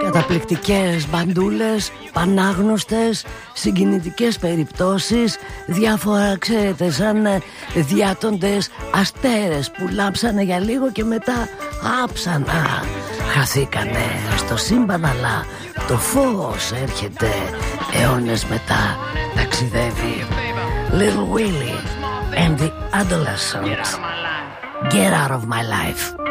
Καταπληκτικές μπαντούλες, πανάγνωστες, συγκινητικές περιπτώσεις, διάφορα, ξέρετε, σαν διάτοντες αστέρες που λάψανε για λίγο και μετά άψανα, χαθήκανε στο σύμπαν, αλλά το φως έρχεται αιώνες μετά, ταξιδεύει. Little Willie and the Adolescents, Get Out of My Life.